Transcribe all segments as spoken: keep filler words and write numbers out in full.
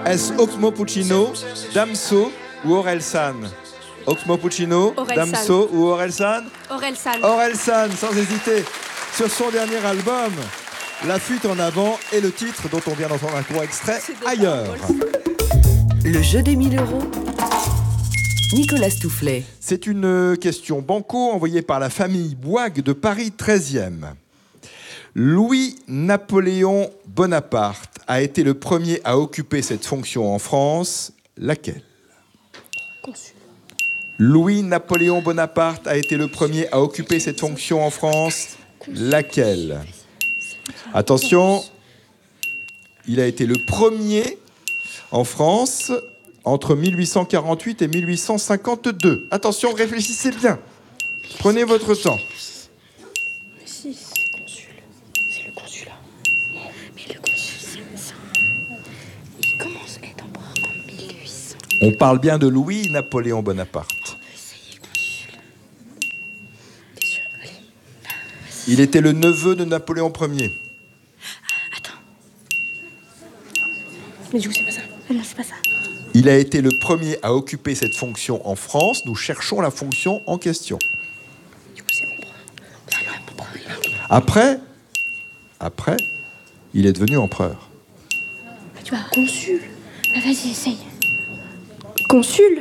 Est-ce Oxmo Puccino, Damso ou Orelsan? Oxmo Puccino, Orelsan. Damso ou Orelsan? Orelsan. Orelsan, sans hésiter. Sur son dernier album, La fuite en avant et le titre dont on vient d'entendre un court extrait, Ailleurs. Le jeu des mille euros. Nicolas Stoufflet. C'est une question banco envoyée par la famille Boigue de Paris treizième. Louis-Napoléon Bonaparte a été le premier à occuper cette fonction en France. Laquelle? Consul. Louis-Napoléon Bonaparte a été le premier à occuper cette fonction en France. Laquelle? Attention, il a été le premier en France entre mille huit cent quarante-huit et mille huit cent cinquante-deux. Attention, réfléchissez bien. Prenez votre temps. Mais si, c'est consul. C'est le consulat. Mais le consul, c'est ça. Il commence à être empereur en mille huit cents. On parle bien de Louis-Napoléon Bonaparte. Il était le neveu de Napoléon Ier. Attends. Mais du coup, c'est pas ça. Ah non, c'est pas ça. Il a été le premier à occuper cette fonction en France. Nous cherchons la fonction en question. Du coup, c'est empereur. Ah non, empereur, il a été... Après, après, il est devenu empereur. Bah, tu vois, consul. Bah, vas-y, essaye. Consul.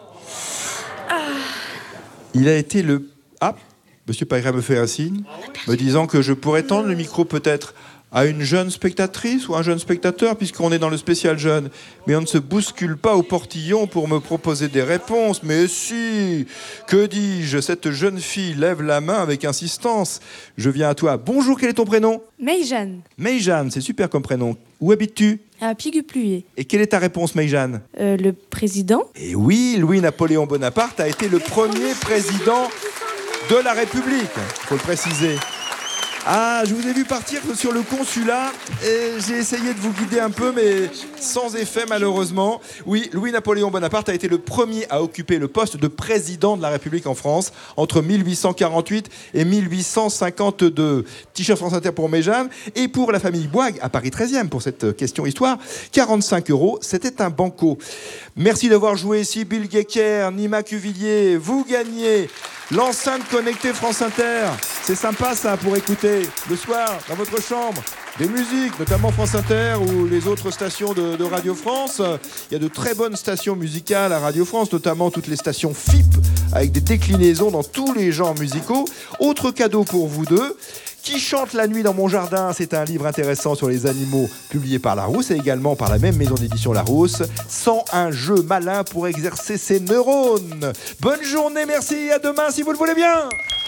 Il a été le... Ah, Monsieur Pagret me fait un signe, me disant que je pourrais tendre le micro peut-être à une jeune spectatrice ou un jeune spectateur, puisqu'on est dans le spécial jeune. Mais on ne se bouscule pas au portillon pour me proposer des réponses. Mais si, que dis-je? Cette jeune fille lève la main avec insistance. Je viens à toi. Bonjour, quel est ton prénom? Maïjeanne, Maïjeanne, c'est super comme prénom. Où habites-tu? à Piguepluyer. Et quelle est ta réponse, Maïjeanne? Euh, le président. Et oui, Louis-Napoléon Bonaparte a été le premier président de la République, il faut le préciser. Ah, je vous ai vu partir sur le consulat et j'ai essayé de vous guider un peu, mais sans effet malheureusement. Oui, Louis-Napoléon Bonaparte a été le premier à occuper le poste de président de la République en France entre mille huit cent quarante-huit et mille huit cent cinquante-deux. T-shirt France Inter pour Maïjeanne et pour la famille Boigue à Paris treizième pour cette question histoire. quarante-cinq euros, c'était un banco. Merci d'avoir joué ici, Bill Guéquer, Nima Cuvillier. Vous gagnez l'enceinte connectée France Inter. C'est sympa ça pour écouter le soir dans votre chambre des musiques, notamment France Inter ou les autres stations de, de Radio France. Il y a de très bonnes stations musicales à Radio France, notamment toutes les stations F I P avec des déclinaisons dans tous les genres musicaux. Autre cadeau pour vous deux. Qui chante la nuit dans mon jardin? C'est un livre intéressant sur les animaux publié par Larousse et également par la même maison d'édition Larousse. cent un jeux malins pour exercer ses neurones. Bonne journée, merci et à demain si vous le voulez bien.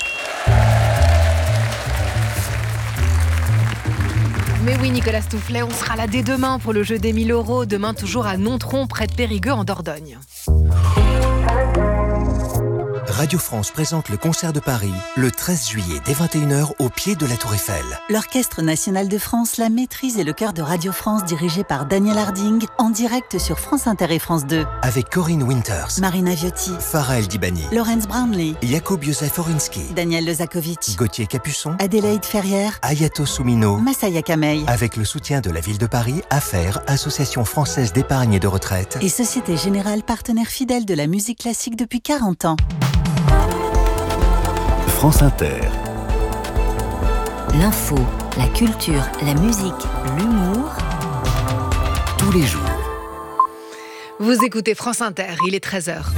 Mais oui, Nicolas Stoufflet, on sera là dès demain pour le jeu des mille euros. Demain, toujours à Nontron, près de Périgueux, en Dordogne. Radio France présente le concert de Paris le treize juillet dès vingt et une heures au pied de la Tour Eiffel. L'Orchestre National de France, la Maîtrise et le chœur de Radio France dirigé par Daniel Harding en direct sur France Inter et France deux. Avec Corinne Winters, Marina Viotti, Farah El Dibani, Lawrence Brownlee, Jakub Józef Orinski, Daniel Lezakovic, Gauthier Capuçon, Adélaïde Ferrière, Ayato Soumino, Masaya Kamei. Avec le soutien de la ville de Paris, Affaires, Association française d'épargne et de retraite. Et Société Générale, partenaire fidèle de la musique classique depuis quarante ans. France Inter. L'info, la culture, la musique, l'humour. Tous les jours. Vous écoutez France Inter, il est treize heures.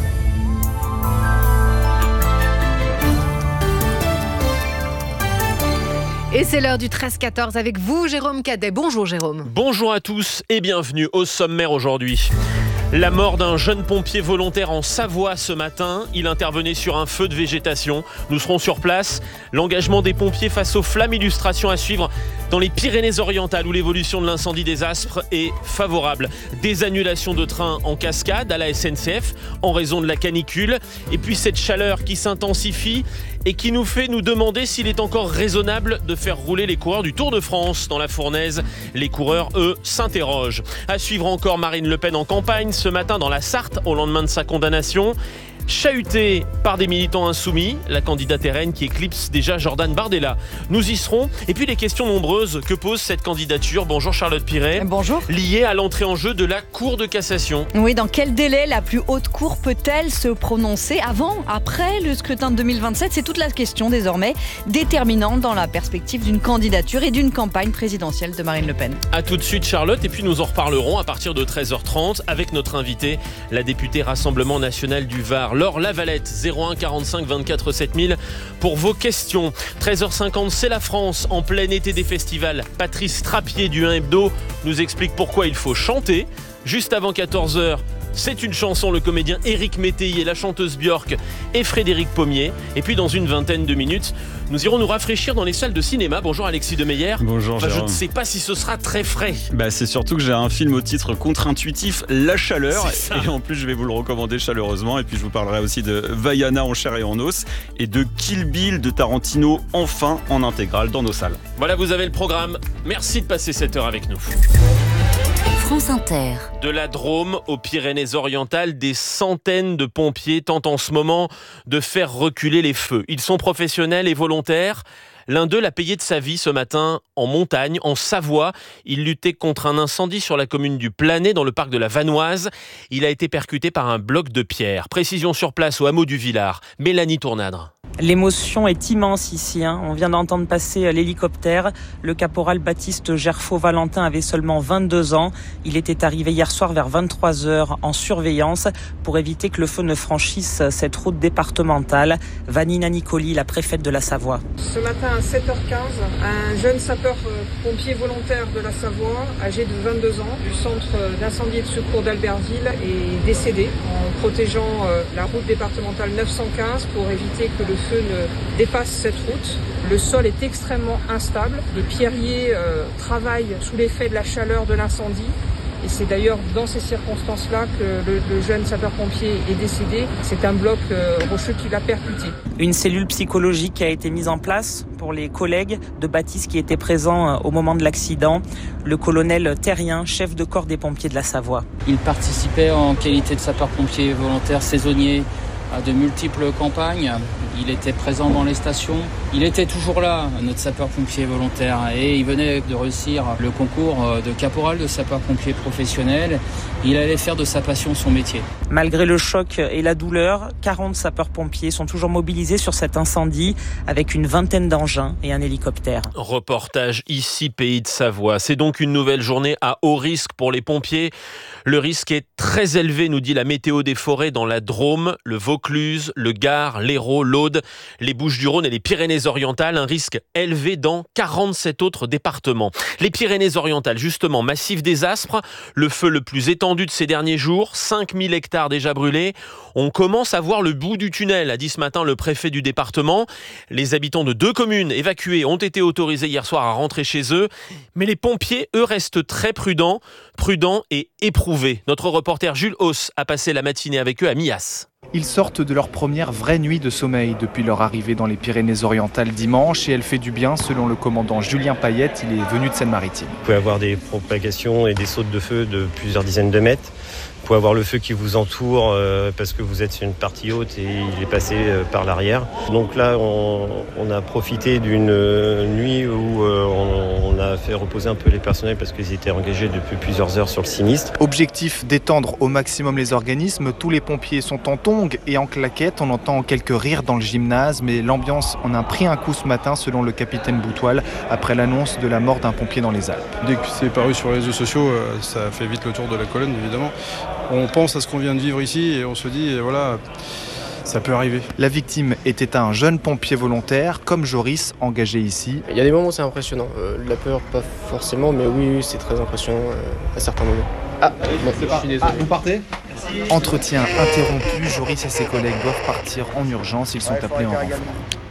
Et c'est l'heure du treize quatorze avec vous, Jérôme Cadet. Bonjour Jérôme. Bonjour à tous et bienvenue au sommaire aujourd'hui. La mort d'un jeune pompier volontaire en Savoie ce matin. Il intervenait sur un feu de végétation. Nous serons sur place. L'engagement des pompiers face aux flammes, illustration à suivre dans les Pyrénées-Orientales où l'évolution de l'incendie des Aspres est favorable. Des annulations de trains en cascade à la S N C F en raison de la canicule. Et puis cette chaleur qui s'intensifie et qui nous fait nous demander s'il est encore raisonnable de faire rouler les coureurs du Tour de France dans la fournaise. Les coureurs, eux, s'interrogent. À suivre encore Marine Le Pen en campagne ce matin dans la Sarthe au lendemain de sa condamnation. chahuté par des militants insoumis, la candidate R N qui éclipse déjà Jordan Bardella. Nous y serons. Et puis les questions nombreuses que pose cette candidature. Bonjour Charlotte Piret. Bonjour. Liées à l'entrée en jeu de la Cour de cassation. Oui, dans quel délai la plus haute cour peut-elle se prononcer avant, après le scrutin de deux mille vingt-sept? C'est toute la question désormais, déterminante dans la perspective d'une candidature et d'une campagne présidentielle de Marine Le Pen. A tout de suite Charlotte, et puis nous en reparlerons à partir de treize heures trente avec notre invitée, la députée Rassemblement National du Var, Laure Lavalette, zéro un quarante-cinq vingt-quatre sept mille pour vos questions. treize heures cinquante, c'est la France en plein été des festivals. Patrice Trappier du un Hebdo nous explique pourquoi il faut chanter. Juste avant quatorze heures, c'est une chanson, le comédien Éric Métayer, la chanteuse Björk et Frédéric Pommier. Et puis dans une vingtaine de minutes, nous irons nous rafraîchir dans les salles de cinéma. Bonjour Alexis Demeyer. Bonjour enfin, Jérôme. Je ne sais pas si ce sera très frais. Bah, c'est surtout que j'ai un film au titre contre-intuitif, La Chaleur. Et en plus, je vais vous le recommander chaleureusement. Et puis, je vous parlerai aussi de Vaiana en chair et en os. Et de Kill Bill de Tarantino, enfin en intégrale dans nos salles. Voilà, vous avez le programme. Merci de passer cette heure avec nous. France Inter. De la Drôme aux Pyrénées-Orientales, des centaines de pompiers tentent en ce moment de faire reculer les feux. Ils sont professionnels et volontaires. L'un d'eux l'a payé de sa vie ce matin en montagne, en Savoie. Il luttait contre un incendie sur la commune du Planay, dans le parc de la Vanoise. Il a été percuté par un bloc de pierre. Précision sur place au hameau du Villard. Mélanie Tournadre. L'émotion est immense ici. Hein. On vient d'entendre passer l'hélicoptère. Le caporal Baptiste Gerfaux-Valentin avait seulement vingt-deux ans. Il était arrivé hier soir vers vingt-trois heures en surveillance pour éviter que le feu ne franchisse cette route départementale. Vanina Nicoli, la préfète de la Savoie. Ce matin à sept heures quinze, un jeune sapeur-pompier volontaire de la Savoie, âgé de vingt-deux ans, du centre d'incendie et de secours d'Albertville, est décédé en protégeant la route départementale neuf cent quinze pour éviter que le feu ne dépasse cette route. Le sol est extrêmement instable. Les pierriers euh, travaillent sous l'effet de la chaleur de l'incendie. Et c'est d'ailleurs dans ces circonstances-là que le, le jeune sapeur-pompier est décédé. C'est un bloc euh, rocheux qui l'a percuté. Une cellule psychologique a été mise en place pour les collègues de Baptiste qui étaient présents au moment de l'accident. Le colonel Terrien, chef de corps des pompiers de la Savoie. Il participait en qualité de sapeur-pompier volontaire saisonnier à de multiples campagnes. Il était présent dans les stations. Il était toujours là, notre sapeur-pompier volontaire, et il venait de réussir le concours de caporal de sapeur-pompier professionnel. Il allait faire de sa passion son métier. Malgré le choc et la douleur, quarante sapeurs-pompiers sont toujours mobilisés sur cet incendie avec une vingtaine d'engins et un hélicoptère. Reportage ici, Pays de Savoie. C'est donc une nouvelle journée à haut risque pour les pompiers. Le risque est très élevé, nous dit la météo des forêts dans la Drôme, le Vaucluse, le Gard, l'Hérault, l'Aude, les Bouches-du-Rhône et les Pyrénées-Orientales. Un risque élevé dans quarante-sept autres départements. Les Pyrénées-Orientales, justement, massif des Aspres, le feu le plus étendu de ces derniers jours, cinq mille hectares déjà brûlés. On commence à voir le bout du tunnel, a dit ce matin le préfet du département. Les habitants de deux communes évacuées ont été autorisés hier soir à rentrer chez eux. Mais les pompiers, eux, restent très prudents, prudents et éprouvés. Notre reporter Jules Hauss a passé la matinée avec eux à Millas. Ils sortent de leur première vraie nuit de sommeil depuis leur arrivée dans les Pyrénées-Orientales dimanche et elle fait du bien selon le commandant Julien Payette, il est venu de Seine-Maritime. Vous pouvez avoir des propagations et des sautes de feu de plusieurs dizaines de mètres. Vous pouvez avoir le feu qui vous entoure euh, parce que vous êtes sur une partie haute et il est passé euh, par l'arrière. Donc là, on, on a profité d'une euh, nuit où euh, on, on a fait reposer un peu les personnels parce qu'ils étaient engagés depuis plusieurs heures sur le sinistre. Objectif, d'étendre au maximum les organismes. Tous les pompiers sont en tongs et en claquettes. On entend quelques rires dans le gymnase, mais l'ambiance en a pris un coup ce matin selon le capitaine Boutoil après l'annonce de la mort d'un pompier dans les Alpes. Dès que c'est paru sur les réseaux sociaux, ça fait vite le tour de la colonne évidemment. On pense à ce qu'on vient de vivre ici et on se dit, voilà, ça peut arriver. La victime était un jeune pompier volontaire, comme Joris, engagé ici. Il y a des moments où c'est impressionnant. Euh, la peur, pas forcément, mais oui, c'est très impressionnant euh, à certains moments. Ah, bon, je suis désolé. Ah, vous partez ? Entretien interrompu, Joris et ses collègues doivent partir en urgence, ils sont appelés en renfort.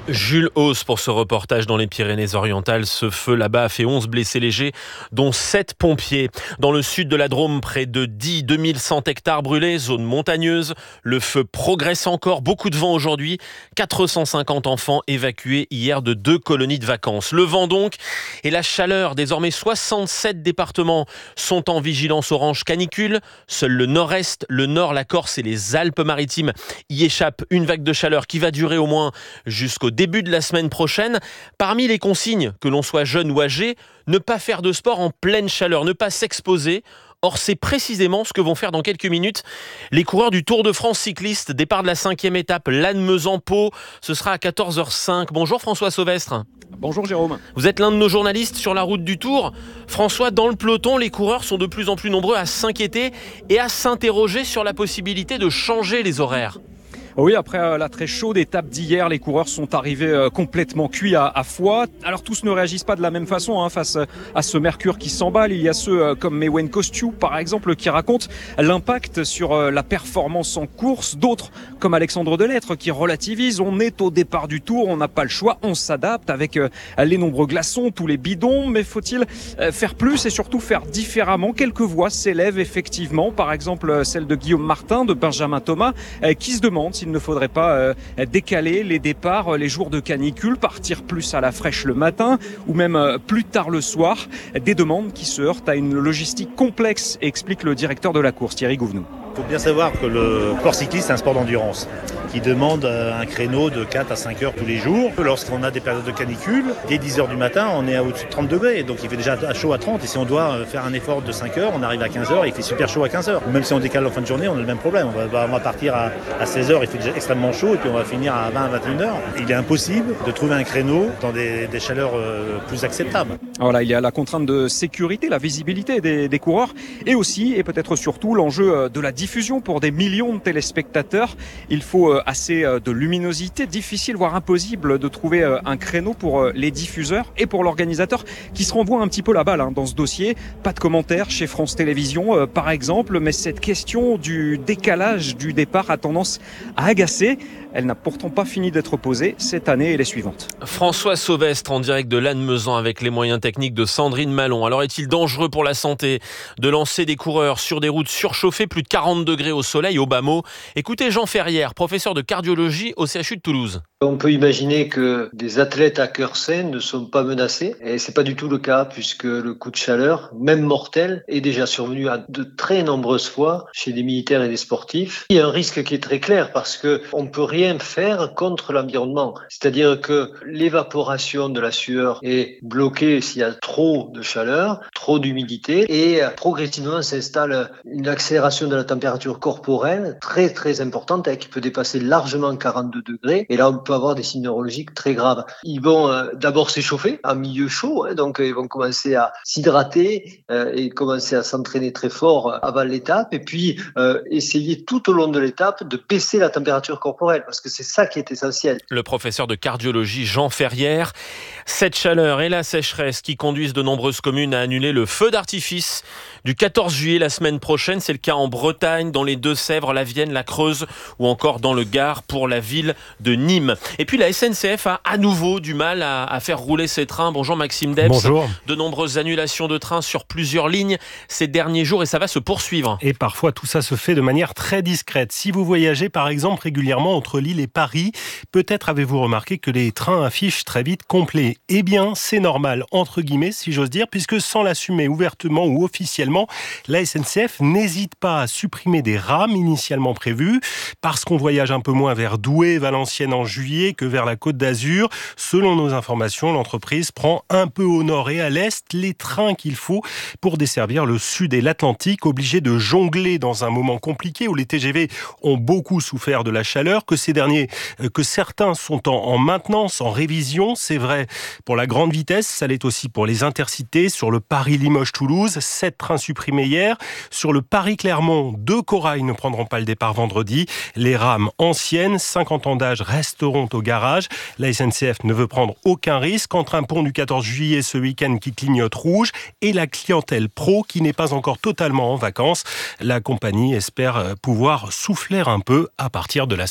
Jules Hauss pour ce reportage dans les Pyrénées-Orientales. Ce feu là-bas a fait onze blessés légers, dont sept pompiers. Dans le sud de la Drôme, près de dix, deux mille cent hectares brûlés, zone montagneuse. Le feu progresse encore, beaucoup de vent aujourd'hui. quatre cent cinquante enfants évacués hier de deux colonies de vacances. Le vent donc et la chaleur. Désormais, soixante-sept départements sont en vigilance orange canicule. Seul le nord-est, le nord, la Corse et les Alpes-Maritimes y échappent. Une vague de chaleur qui va durer au moins jusqu'au début de la semaine prochaine. Parmi les consignes, que l'on soit jeune ou âgé, ne pas faire de sport en pleine chaleur, ne pas s'exposer. Or, c'est précisément ce que vont faire dans quelques minutes les coureurs du Tour de France cycliste. Départ de la cinquième étape, Lannemezan-Pau. Ce sera à quatorze heures cinq. Bonjour François Sauvestre. Bonjour Jérôme. Vous êtes l'un de nos journalistes sur la route du Tour. François, dans le peloton, les coureurs sont de plus en plus nombreux à s'inquiéter et à s'interroger sur la possibilité de changer les horaires. Oui, après la très chaude étape d'hier, les coureurs sont arrivés complètement cuits à, à foie. Alors tous ne réagissent pas de la même façon hein, face à ce mercure qui s'emballe. Il y a ceux comme Mewen Kostju, par exemple, qui racontent l'impact sur la performance en course. D'autres, comme Alexandre Delettre, qui relativisent. On est au départ du Tour, on n'a pas le choix, on s'adapte avec les nombreux glaçons, tous les bidons. Mais faut-il faire plus et surtout faire différemment? Quelques voix s'élèvent effectivement, par exemple celle de Guillaume Martin, de Benjamin Thomas, qui se demande il ne faudrait pas euh, décaler les départs, les jours de canicule, partir plus à la fraîche le matin ou même euh, plus tard le soir. Des demandes qui se heurtent à une logistique complexe, explique le directeur de la course, Thierry Gouvenou. Il faut bien savoir que le sport cycliste est un sport d'endurance qui demande un créneau de quatre à cinq heures tous les jours. Lorsqu'on a des périodes de canicule, dès dix heures du matin, on est à au-dessus de trente degrés. Donc il fait déjà chaud à trente. Et si on doit faire un effort de cinq heures, on arrive à quinze heures et il fait super chaud à quinze heures. Même si on décale en fin de journée, on a le même problème. On va, on va partir à, à seize heures, il fait déjà extrêmement chaud et puis on va finir à vingt à vingt et une heures. Il est impossible de trouver un créneau dans des, des chaleurs euh, plus acceptables. Voilà, il y a la contrainte de sécurité, la visibilité des, des coureurs et aussi, et peut-être surtout, l'enjeu de la diffusion pour des millions de téléspectateurs. Il faut assez de luminosité, difficile voire impossible de trouver un créneau pour les diffuseurs et pour l'organisateur qui se renvoie un petit peu la balle hein, dans ce dossier. Pas de commentaires chez France Télévisions euh, par exemple, mais cette question du décalage du départ a tendance à agacer. Elle n'a pourtant pas fini d'être posée cette année et les suivantes. François Sauvestre en direct de Lannemezan avec les moyens techniques de Sandrine Malon. Alors est-il dangereux pour la santé de lancer des coureurs sur des routes surchauffées, plus de quarante degrés au soleil, au bas mot? Écoutez Jean Ferrière, professeur de cardiologie au C H U de Toulouse. On peut imaginer que des athlètes à cœur sain ne sont pas menacés et c'est pas du tout le cas puisque le coup de chaleur, même mortel, est déjà survenu à de très nombreuses fois chez des militaires et des sportifs. Il y a un risque qui est très clair parce que on peut rien faire contre l'environnement. C'est-à-dire que l'évaporation de la sueur est bloquée s'il y a trop de chaleur, trop d'humidité et progressivement s'installe une accélération de la température corporelle très très importante qui peut dépasser largement quarante-deux degrés et là on peut avoir des signes neurologiques très graves. Ils vont euh, d'abord s'échauffer en milieu chaud, hein, donc euh, ils vont commencer à s'hydrater euh, et commencer à s'entraîner très fort avant l'étape et puis euh, essayer tout au long de l'étape de baisser la température corporelle parce que c'est ça qui est essentiel. Le professeur de cardiologie Jean Ferrière. Cette chaleur et la sécheresse qui conduisent de nombreuses communes à annuler le feu d'artifice du quatorze juillet la semaine prochaine. C'est le cas en Bretagne, dans les Deux-Sèvres, la Vienne, la Creuse ou encore dans le Gard pour la ville de Nîmes. Et puis la S N C F a à nouveau du mal à, à faire rouler ses trains. Bonjour Maxime Debs. Bonjour. De nombreuses annulations de trains sur plusieurs lignes ces derniers jours et ça va se poursuivre. Et parfois tout ça se fait de manière très discrète. Si vous voyagez par exemple régulièrement entre Lille et Paris, peut-être avez-vous remarqué que les trains affichent très vite complet. Eh bien c'est normal, entre guillemets si j'ose dire, puisque sans l'assumer ouvertement ou officiellement, la S N C F n'hésite pas à supprimer des rames initialement prévues parce qu'on voyage un peu moins vers Douai, Valenciennes en juillet que vers la Côte d'Azur. Selon nos informations, l'entreprise prend un peu au nord et à l'est les trains qu'il faut pour desservir le sud et l'Atlantique, obligés de jongler dans un moment compliqué où les T G V ont beaucoup souffert de la chaleur, que ces derniers, que certains sont en, en maintenance, en révision. C'est vrai pour la grande vitesse, ça l'est aussi pour les intercités. Sur le Paris-Limoges-Toulouse, sept trains supprimés hier. Sur le Paris-Clermont, deux corails ne prendront pas le départ vendredi. Les rames anciennes, cinquante ans d'âge, resteront au garage. La S N C F ne veut prendre aucun risque entre un pont du quatorze juillet ce week-end qui clignote rouge et la clientèle pro qui n'est pas encore totalement en vacances. La compagnie espère pouvoir souffler un peu à partir de la semaine prochaine.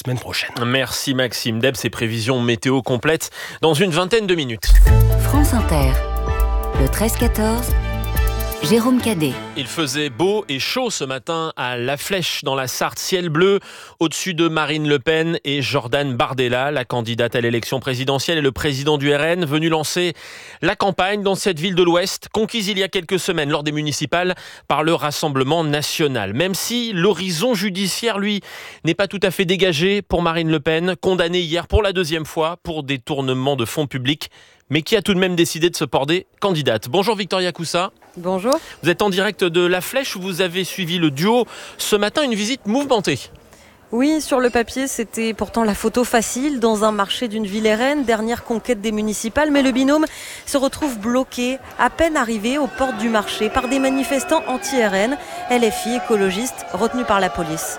Merci Maxime. Deb, ses prévisions météo complètes dans une vingtaine de minutes. France Inter, le treize quatorze, Jérôme Cadet. Il faisait beau et chaud ce matin à La Flèche dans la Sarthe, ciel bleu au-dessus de Marine Le Pen et Jordan Bardella, la candidate à l'élection présidentielle et le président du R N, venu lancer la campagne dans cette ville de l'Ouest, conquise il y a quelques semaines lors des municipales par le Rassemblement national. Même si l'horizon judiciaire, lui, n'est pas tout à fait dégagé pour Marine Le Pen, condamnée hier pour la deuxième fois pour détournement de fonds publics, mais qui a tout de même décidé de se porter candidate. Bonjour Victoria Coussa. Bonjour. Vous êtes en direct de La Flèche où vous avez suivi le duo ce matin, une visite mouvementée. Oui, sur le papier, c'était pourtant la photo facile dans un marché d'une ville R N, dernière conquête des municipales, mais le binôme se retrouve bloqué, à peine arrivé aux portes du marché par des manifestants anti-R N, L F I, écologistes, retenus par la police.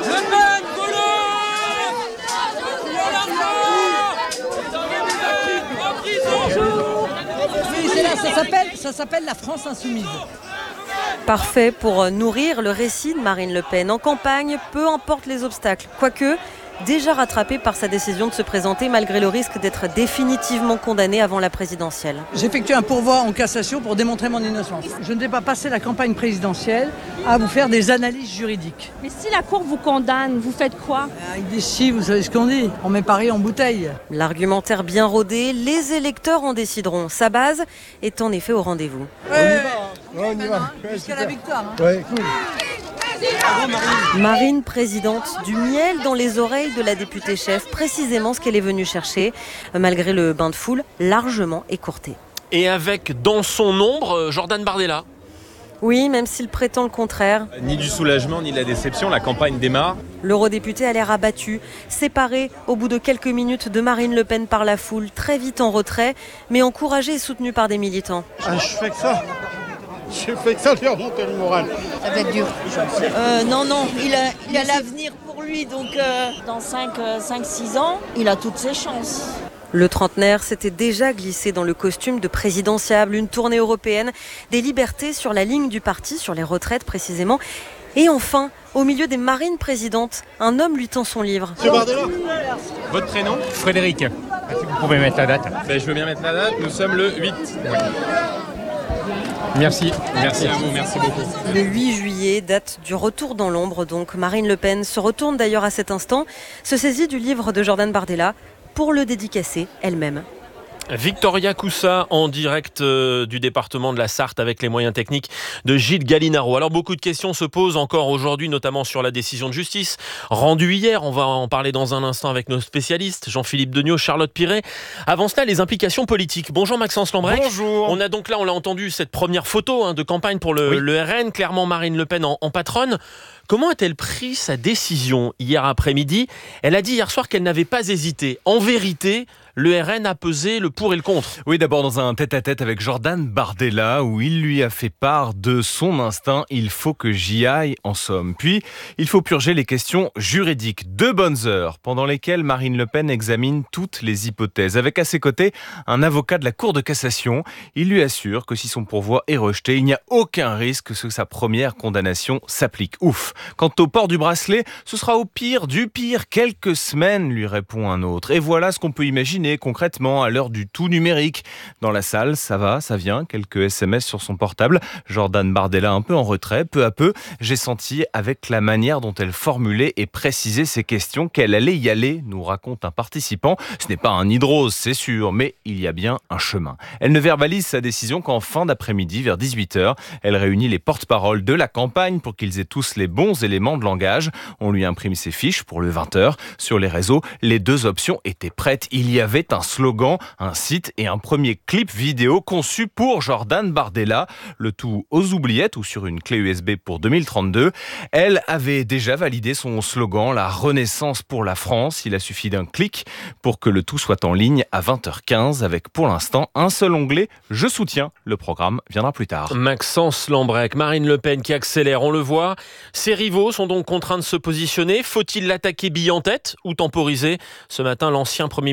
Ça s'appelle, ça s'appelle la France insoumise. Parfait pour nourrir le récit de Marine Le Pen. En campagne, peu importe les obstacles. Quoique, déjà rattrapée par sa décision de se présenter malgré le risque d'être définitivement condamnée avant la présidentielle. J'effectue un pourvoi en cassation pour démontrer mon innocence. Je ne vais pas passer la campagne présidentielle à vous faire des analyses juridiques. Mais si la Cour vous condamne, vous faites quoi? Avec des chiffres, vous savez ce qu'on dit, on met Paris en bouteille. L'argumentaire bien rodé, les électeurs en décideront. Sa base est en effet au rendez-vous. Ouais, on y va, on y va. Jusqu'à la victoire. Hein. Ouais, cool. Marine, présidente, du miel dans les oreilles de la députée chef, précisément ce qu'elle est venue chercher, malgré le bain de foule largement écourté. Et avec dans son ombre Jordan Bardella. Oui, même s'il prétend le contraire. Ni du soulagement, ni de la déception, la campagne démarre. L'eurodéputé a l'air abattu, séparé au bout de quelques minutes de Marine Le Pen par la foule, très vite en retrait, mais encouragé et soutenu par des militants. Ah, je fais que ça. Je fais que ça lui remonter le moral. Ça va être dur. Euh, non, non, il a, il a l'avenir pour lui, donc euh, dans cinq six ans, il a toutes ses chances. Le trentenaire s'était déjà glissé dans le costume de présidentiable, une tournée européenne, des libertés sur la ligne du parti, sur les retraites précisément. Et enfin, au milieu des marines présidentes, un homme lui tend son livre. Monsieur Bardella, votre prénom? Frédéric. Vous pouvez mettre la date. Ben, je veux bien mettre la date, nous sommes le huit. Ouais. Merci, merci à vous, merci beaucoup. Le huit juillet, date du retour dans l'ombre, donc Marine Le Pen se retourne d'ailleurs à cet instant, se saisit du livre de Jordan Bardella pour le dédicacer elle-même. Victoria Coussa en direct euh, du département de la Sarthe avec les moyens techniques de Gilles Gallinaro. Alors beaucoup de questions se posent encore aujourd'hui, notamment sur la décision de justice rendue hier. On va en parler dans un instant avec nos spécialistes, Jean-Philippe Degnaud, Charlotte Piret. Avant cela, les implications politiques. Bonjour Maxence Lambrec. Bonjour. On a donc là, on l'a entendu, cette première photo hein, de campagne pour le, oui. le R N, clairement Marine Le Pen en, en patronne. Comment a-t-elle pris sa décision hier après-midi? Elle a dit hier soir qu'elle n'avait pas hésité. En vérité, le R N a pesé le pour et le contre. Oui, d'abord dans un tête-à-tête avec Jordan Bardella, où il lui a fait part de son instinct. Il faut que j'y aille, en somme. Puis, il faut purger les questions juridiques. Deux bonnes heures, pendant lesquelles Marine Le Pen examine toutes les hypothèses. Avec à ses côtés, un avocat de la Cour de cassation. Il lui assure que si son pourvoi est rejeté, il n'y a aucun risque que sa première condamnation s'applique. Ouf. Quant au port du bracelet, ce sera au pire du pire. Quelques semaines, lui répond un autre. Et voilà ce qu'on peut imaginer concrètement à l'heure du tout numérique. Dans la salle, ça va, ça vient, quelques S M S sur son portable. Jordan Bardella un peu en retrait. Peu à peu, j'ai senti avec la manière dont elle formulait et précisait ses questions qu'elle allait y aller, nous raconte un participant. Ce n'est pas un nid de rose, c'est sûr, mais il y a bien un chemin. Elle ne verbalise sa décision qu'en fin d'après-midi, vers dix-huit heures. Elle réunit les porte-paroles de la campagne pour qu'ils aient tous les bons éléments de langage. On lui imprime ses fiches pour le vingt heures. Sur les réseaux, les deux options étaient prêtes. Il y avait un slogan, un site et un premier clip vidéo conçu pour Jordan Bardella. Le tout aux oubliettes ou sur une clé U S B pour deux mille trente-deux. Elle avait déjà validé son slogan, la renaissance pour la France. Il a suffi d'un clic pour que le tout soit en ligne à vingt heures quinze avec pour l'instant un seul onglet. Je soutiens. Le programme viendra plus tard. Maxence Lambrec, Marine Le Pen qui accélère, on le voit. Ses rivaux sont donc contraints de se positionner. Faut-il l'attaquer bille en tête ou temporiser? Ce matin, l'ancien Premier ministre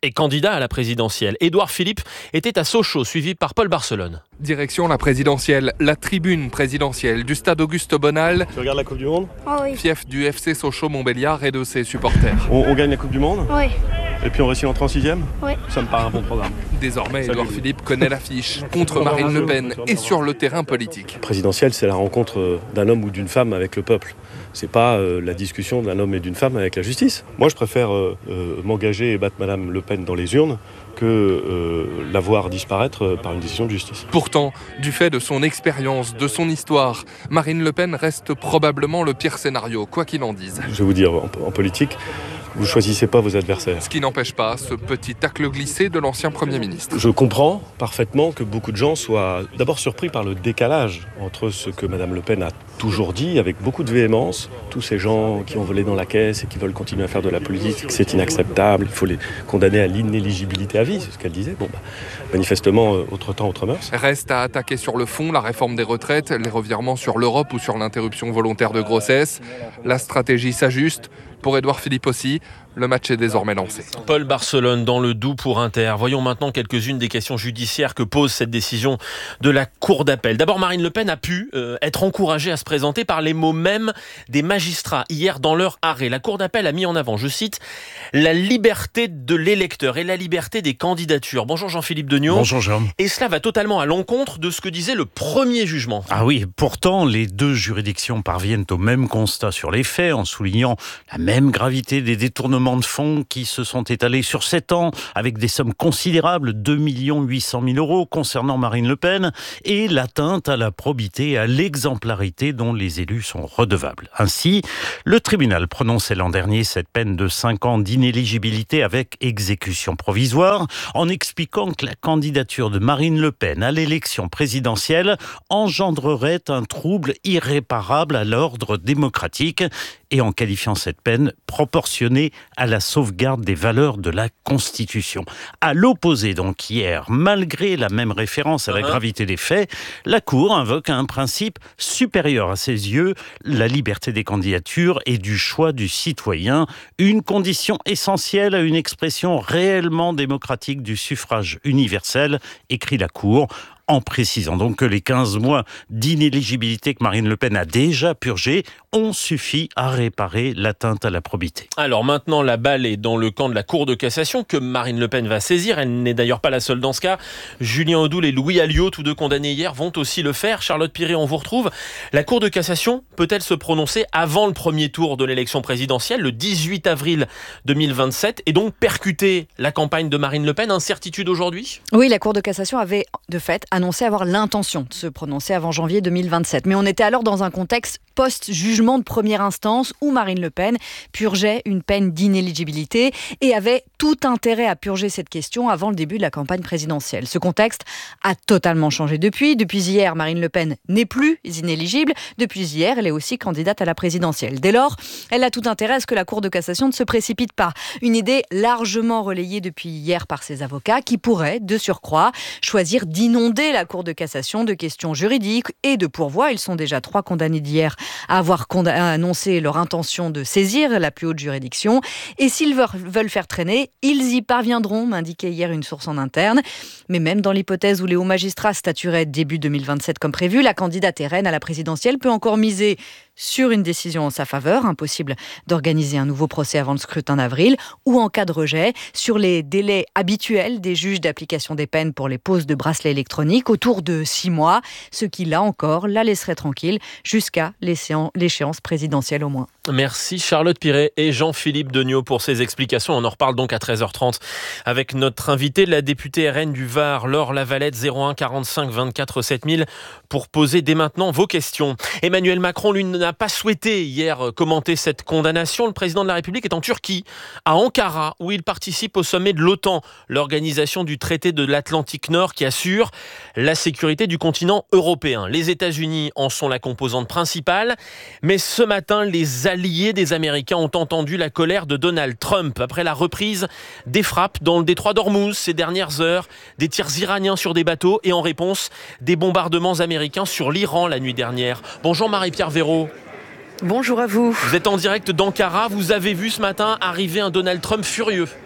est candidat à la présidentielle. Édouard Philippe était à Sochaux, suivi par Paul Barcelone. Direction la présidentielle, la tribune présidentielle du stade Auguste Bonal. Tu regardes la Coupe du Monde ? Oh oui. Fief du F C Sochaux-Montbéliard et de ses supporters. On, on gagne la Coupe du Monde ? Oui. Et puis on réussit d'entrer en sixième ? Oui. Ça me paraît un bon programme. Désormais, Édouard Philippe connaît l'affiche contre Marine Le Pen et sur le terrain politique. La présidentielle, c'est la rencontre d'un homme ou d'une femme avec le peuple. C'est pas euh, la discussion d'un homme et d'une femme avec la justice. Moi, je préfère euh, euh, m'engager et battre Madame Le Pen dans les urnes que euh, la voir disparaître par une décision de justice. Pourtant, du fait de son expérience, de son histoire, Marine Le Pen reste probablement le pire scénario, quoi qu'il en dise. Je vais vous dire, en, en politique, vous ne choisissez pas vos adversaires. Ce qui n'empêche pas ce petit tacle glissé de l'ancien Premier ministre. Je comprends parfaitement que beaucoup de gens soient d'abord surpris par le décalage entre ce que Madame Le Pen a toujours dit avec beaucoup de véhémence, tous ces gens qui ont volé dans la caisse et qui veulent continuer à faire de la politique, c'est inacceptable, il faut les condamner à l'inéligibilité à vie, c'est ce qu'elle disait. Bon, bah, manifestement, autre temps, autre mœurs. Reste à attaquer sur le fond la réforme des retraites, les revirements sur l'Europe ou sur l'interruption volontaire de grossesse. La stratégie s'ajuste. Pour Édouard Philippe aussi, le match est désormais lancé. Paul Barcelone dans le Doubs pour Inter. Voyons maintenant quelques-unes des questions judiciaires que pose cette décision de la Cour d'appel. D'abord, Marine Le Pen a pu euh, être encouragée à se présenter par les mots mêmes des magistrats hier dans leur arrêt. La Cour d'appel a mis en avant, je cite, la liberté de l'électeur et la liberté des candidatures. Bonjour Jean-Philippe Degnaud. Bonjour Jérôme. Et cela va totalement à l'encontre de ce que disait le premier jugement. Ah oui, pourtant les deux juridictions parviennent au même constat sur les faits en soulignant la même gravité des détournements de fonds qui se sont étalés sur sept ans avec des sommes considérables, deux millions huit cent mille euros concernant Marine Le Pen et l'atteinte à la probité et à l'exemplarité dont les élus sont redevables. Ainsi, le tribunal prononçait l'an dernier cette peine de cinq ans d'inéligibilité avec exécution provisoire en expliquant que la candidature de Marine Le Pen à l'élection présidentielle engendrerait un trouble irréparable à l'ordre démocratique et en qualifiant cette peine proportionnée à la sauvegarde des valeurs de la Constitution. À l'opposé donc hier, malgré la même référence à la gravité des faits, la Cour invoque un principe supérieur à ses yeux, la liberté des candidatures et du choix du citoyen, une condition essentielle à une expression réellement démocratique du suffrage universel, écrit la Cour, en précisant donc que les quinze mois d'inéligibilité que Marine Le Pen a déjà purgés ont suffi à réparer l'atteinte à la probité. Alors maintenant, la balle est dans le camp de la Cour de cassation que Marine Le Pen va saisir. Elle n'est d'ailleurs pas la seule dans ce cas. Julien Audoul et Louis Alliot, tous deux condamnés hier, vont aussi le faire. Charlotte Piré, on vous retrouve. La Cour de cassation peut-elle se prononcer avant le premier tour de l'élection présidentielle, le dix-huit avril deux mille vingt-sept, et donc percuter la campagne de Marine Le Pen? Incertitude aujourd'hui? Oui, la Cour de cassation avait de fait annoncé avoir l'intention de se prononcer avant janvier deux mille vingt-sept. Mais on était alors dans un contexte post-jugement de première instance où Marine Le Pen purgeait une peine d'inéligibilité et avait tout intérêt à purger cette question avant le début de la campagne présidentielle. Ce contexte a totalement changé depuis. Depuis hier, Marine Le Pen n'est plus inéligible. Depuis hier, elle est aussi candidate à la présidentielle. Dès lors, elle a tout intérêt à ce que la Cour de cassation ne se précipite pas. Une idée largement relayée depuis hier par ses avocats qui pourraient, de surcroît, choisir d'inonder la Cour de cassation de questions juridiques et de pourvoi. Ils sont déjà trois condamnés d'hier à avoir cond- à annoncé leur intention de saisir la plus haute juridiction. Et s'ils veulent faire traîner, ils y parviendront, m'indiquait hier une source en interne. Mais même dans l'hypothèse où les hauts magistrats statueraient début deux mille vingt-sept comme prévu, la candidate R N à la présidentielle peut encore miser sur une décision en sa faveur, impossible d'organiser un nouveau procès avant le scrutin d'avril, ou en cas de rejet, sur les délais habituels des juges d'application des peines pour les poses de bracelets électroniques, autour de six mois, ce qui, là encore, la laisserait tranquille jusqu'à l'échéance présidentielle au moins. Merci Charlotte Piré et Jean-Philippe Degnaud pour ces explications. On en reparle donc à treize heures trente avec notre invité, la députée R N du Var, Laure Lavalette, zéro un quarante-cinq vingt-quatre sept mille, pour poser dès maintenant vos questions. Emmanuel Macron, lui, n'a pas souhaité hier commenter cette condamnation. Le président de la République est en Turquie, à Ankara, où il participe au sommet de l'OTAN, l'organisation du traité de l'Atlantique Nord qui assure la sécurité du continent européen. Les États-Unis en sont la composante principale, mais ce matin, les alliés des Américains ont entendu la colère de Donald Trump après la reprise des frappes dans le détroit d'Ormuz ces dernières heures, des tirs iraniens sur des bateaux et en réponse, des bombardements américains sur l'Iran la nuit dernière. Bonjour Marie-Pierre Véraud. Bonjour à vous. Vous êtes en direct d'Ankara. Vous avez vu ce matin arriver un Donald Trump furieux.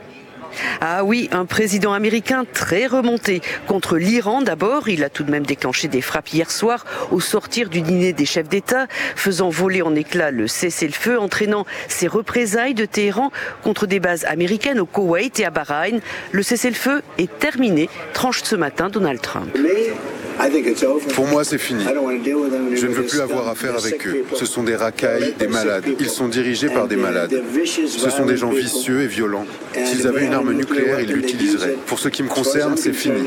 Ah oui, un président américain très remonté. Contre l'Iran d'abord, il a tout de même déclenché des frappes hier soir au sortir du dîner des chefs d'État, faisant voler en éclats le cessez-le-feu, entraînant ses représailles de Téhéran contre des bases américaines au Koweït et à Bahreïn. Le cessez-le-feu est terminé, tranche ce matin Donald Trump. Pour moi, c'est fini. Je ne veux plus avoir affaire avec eux. Ce sont des racailles, des malades. Ils sont dirigés par des malades. Ce sont des gens vicieux et violents. S'ils avaient une arme nucléaire, ils l'utiliseraient. Pour ce qui me concerne, c'est fini.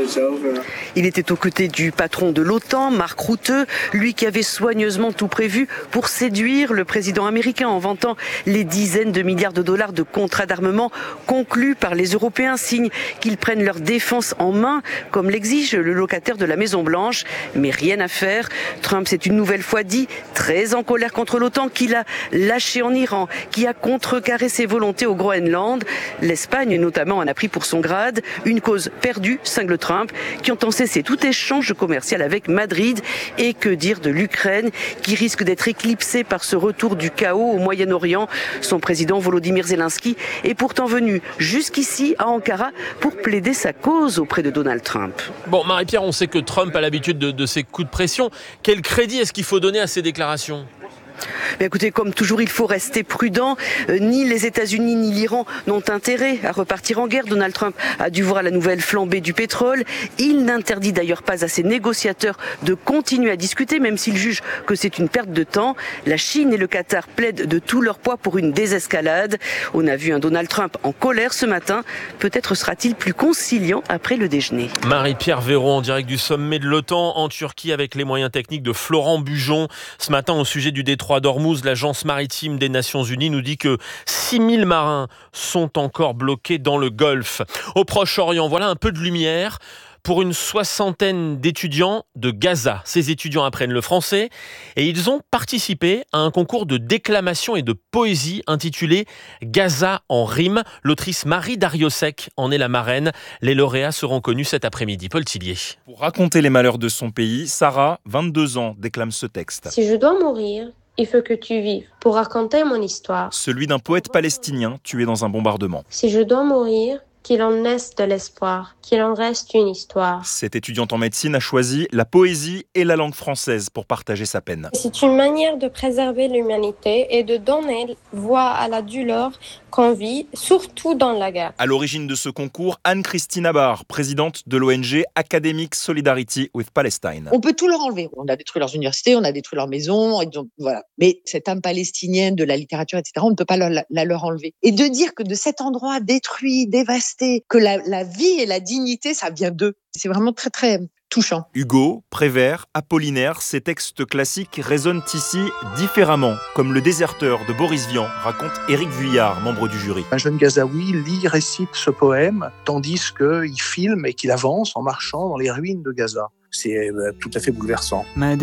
Il était aux côtés du patron de l'OTAN, Mark Rutte, lui qui avait soigneusement tout prévu pour séduire le président américain en vantant les dizaines de milliards de dollars de contrats d'armement conclus par les Européens, signe qu'ils prennent leur défense en main, comme l'exige le locataire de la Maison-Blanche. Mais rien à faire. Trump s'est une nouvelle fois dit très en colère contre l'OTAN, qu'il a lâché en Iran, qui a contrecarré ses volontés au Groenland. L'Espagne notamment en a pris pour son grade. Une cause perdue, cingle Trump, qui entend cesser tout échange commercial avec Madrid. Et que dire de l'Ukraine, qui risque d'être éclipsée par ce retour du chaos au Moyen-Orient. Son président Volodymyr Zelensky est pourtant venu jusqu'ici à Ankara pour plaider sa cause auprès de Donald Trump. Bon, Marie-Pierre, on sait que Trump a l'habitude de, de ces coups de pression. Quel crédit est-ce qu'il faut donner à ces déclarations ? Mais écoutez, comme toujours, il faut rester prudent. Euh, ni les États-Unis ni l'Iran n'ont intérêt à repartir en guerre. Donald Trump a dû voir la nouvelle flambée du pétrole. Il n'interdit d'ailleurs pas à ses négociateurs de continuer à discuter, même s'il juge que c'est une perte de temps. La Chine et le Qatar plaident de tout leur poids pour une désescalade. On a vu un Donald Trump en colère ce matin. Peut-être sera-t-il plus conciliant après le déjeuner. Marie-Pierre Véron en direct du sommet de l'OTAN en Turquie avec les moyens techniques de Florent Bujon. Ce matin, au sujet du détroit d'Ormuz, l'agence maritime des Nations Unies nous dit que six mille marins sont encore bloqués dans le Golfe. Au Proche-Orient, voilà un peu de lumière pour une soixantaine d'étudiants de Gaza. Ces étudiants apprennent le français et ils ont participé à un concours de déclamation et de poésie intitulé Gaza en rime. L'autrice Marie Dariussec en est la marraine. Les lauréats seront connus cet après-midi. Paul Tillier. Pour raconter les malheurs de son pays, Sarah, vingt-deux ans, déclame ce texte. Si je dois mourir, il faut que tu vives pour raconter mon histoire. Celui d'un poète palestinien tué dans un bombardement. Si je dois mourir, qu'il en naisse de l'espoir, qu'il en reste une histoire. Cette étudiante en médecine a choisi la poésie et la langue française pour partager sa peine. C'est une manière de préserver l'humanité et de donner voix à la douleur qu'on vit, surtout dans la guerre. À l'origine de ce concours, Anne-Christine Abar, présidente de l'O N G Academic Solidarity with Palestine. On peut tout leur enlever. On a détruit leurs universités, on a détruit leurs maisons, et donc, voilà. Mais cette âme palestinienne de la littérature, et cetera, on ne peut pas la, la leur enlever. Et de dire que de cet endroit détruit, dévasté, que la, la vie et la dignité, ça vient d'eux. C'est vraiment très, très touchant. Hugo, Prévert, Apollinaire, ces textes classiques résonnent ici différemment, comme Le Déserteur de Boris Vian, raconte Éric Vuillard, membre du jury. Un jeune Gazaoui lit, récite ce poème, tandis qu'il filme et qu'il avance en marchant dans les ruines de Gaza. C'est tout à fait bouleversant. Ma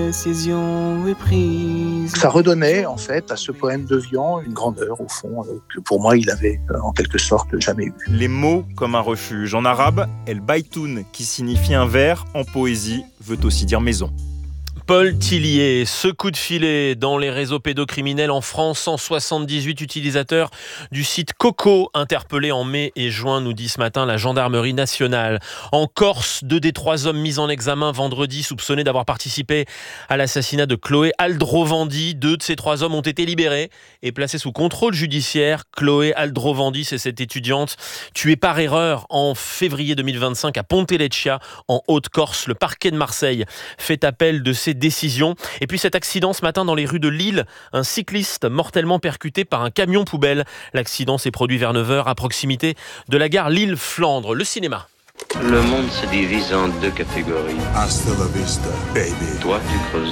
décision est prise. Ça redonnait en fait à ce poème de Vian une grandeur au fond que pour moi il avait en quelque sorte jamais eu. Les mots comme un refuge. En arabe, El Baytoun, qui signifie un vers, en poésie veut aussi dire maison. Paul Tillier, ce coup de filet dans les réseaux pédocriminels en France, cent soixante-dix-huit utilisateurs du site Coco interpellés en mai et juin, nous dit ce matin la gendarmerie nationale. En Corse, deux des trois hommes mis en examen vendredi soupçonnés d'avoir participé à l'assassinat de Chloé Aldrovandi. Deux de ces trois hommes ont été libérés et placés sous contrôle judiciaire. Chloé Aldrovandi, c'est cette étudiante tuée par erreur en février deux mille vingt-cinq à Ponteleccia en Haute-Corse. Le parquet de Marseille fait appel de ces décision. Et puis cet accident ce matin dans les rues de Lille, un cycliste mortellement percuté par un camion poubelle. L'accident s'est produit vers neuf heures à proximité de la gare Lille-Flandre. Le cinéma. Le monde se divise en deux catégories. Hasta la vista, baby. Toi, tu creuses.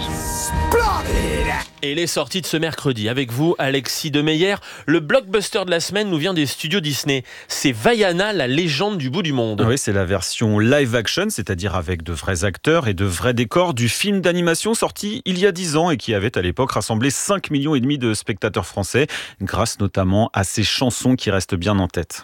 Et les sorties de ce mercredi. Avec vous, Alexis Demeyer. Le blockbuster de la semaine nous vient des studios Disney. C'est Vaiana, la légende du bout du monde. Oui, c'est la version live action, c'est-à-dire avec de vrais acteurs et de vrais décors du film d'animation sorti il y a dix ans et qui avait à l'époque rassemblé cinq millions et demi de spectateurs français, grâce notamment à ses chansons qui restent bien en tête.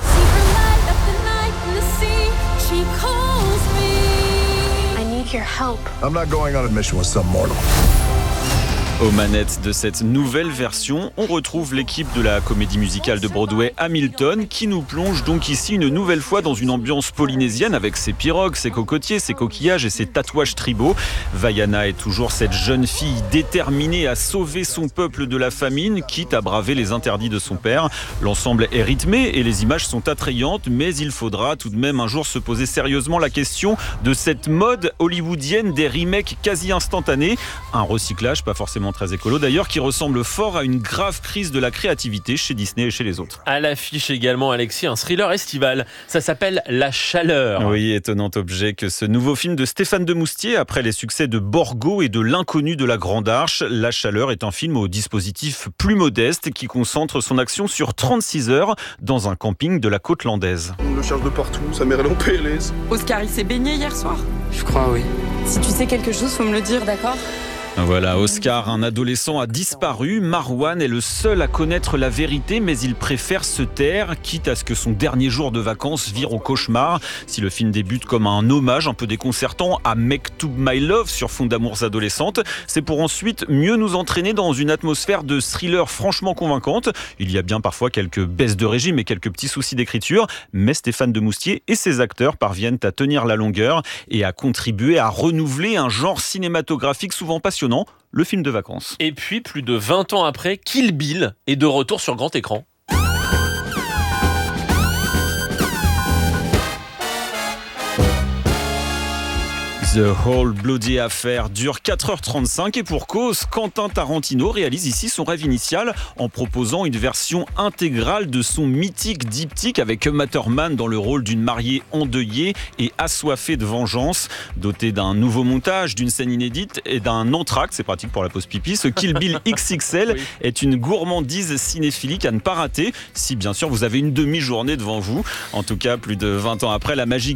I need your help. I'm not going on a mission with some mortal. Aux manettes de cette nouvelle version, on retrouve l'équipe de la comédie musicale de Broadway Hamilton qui nous plonge donc ici une nouvelle fois dans une ambiance polynésienne avec ses pirogues, ses cocotiers, ses coquillages et ses tatouages tribaux. Vaiana est toujours cette jeune fille déterminée à sauver son peuple de la famine, quitte à braver les interdits de son père. L'ensemble est rythmé et les images sont attrayantes, mais il faudra tout de même un jour se poser sérieusement la question de cette mode hollywoodienne des remakes quasi instantanés. Un recyclage, pas forcément très écolo d'ailleurs, qui ressemble fort à une grave crise de la créativité chez Disney et chez les autres. À l'affiche également, Alexis, un thriller estival. Ça s'appelle La Chaleur. Oui, étonnant objet que ce nouveau film de Stéphane Demoustier, après les succès de Borgo et de L'Inconnu de la Grande Arche. La Chaleur est un film au dispositif plus modeste qui concentre son action sur trente-six heures dans un camping de la côte landaise. On le cherche de partout, sa mère elle est en P L S. Oscar, il s'est baigné hier soir? Je crois, oui. Si tu sais quelque chose, faut me le dire, d'accord? Voilà, Oscar, un adolescent a disparu. Marwan est le seul à connaître la vérité, mais il préfère se taire, quitte à ce que son dernier jour de vacances vire au cauchemar. Si le film débute comme un hommage un peu déconcertant à Mektoub My Love sur fond d'amours adolescentes, c'est pour ensuite mieux nous entraîner dans une atmosphère de thriller franchement convaincante. Il y a bien parfois quelques baisses de régime et quelques petits soucis d'écriture, mais Stéphane Demoustier et ses acteurs parviennent à tenir la longueur et à contribuer à renouveler un genre cinématographique souvent passionnant, le film de vacances. Et puis, plus de vingt ans après, Kill Bill est de retour sur grand écran. The Whole Bloody Affair dure quatre heures trente-cinq et pour cause, Quentin Tarantino réalise ici son rêve initial en proposant une version intégrale de son mythique diptyque avec Uma Thurman dans le rôle d'une mariée endeuillée et assoiffée de vengeance. Doté d'un nouveau montage, d'une scène inédite et d'un entracte, c'est pratique pour la pause pipi, ce Kill Bill X X L oui. est une gourmandise cinéphilique à ne pas rater si bien sûr vous avez une demi-journée devant vous. En tout cas, plus de vingt ans après, la magie